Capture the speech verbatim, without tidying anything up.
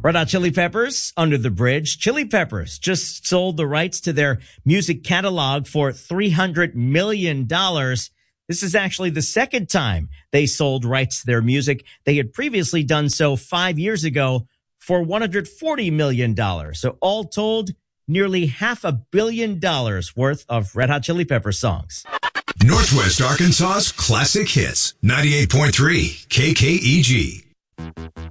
Red Hot Chili Peppers, Under the Bridge. Chili Peppers just sold the rights to their music catalog for three hundred million dollars. This is actually the second time they sold rights to their music. They had previously done so five years ago for one hundred forty million dollars. So all told, nearly half a billion dollars worth of Red Hot Chili Pepper songs. Northwest Arkansas's classic hits, ninety-eight point three K K E G.